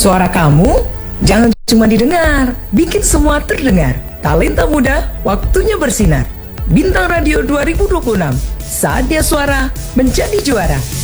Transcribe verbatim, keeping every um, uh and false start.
Suara kamu jangan cuma didengar, bikin semua terdengar. Talenta muda, waktunya bersinar. Bintang Radio dua ribu dua puluh enam, saatnya suara menjadi juara.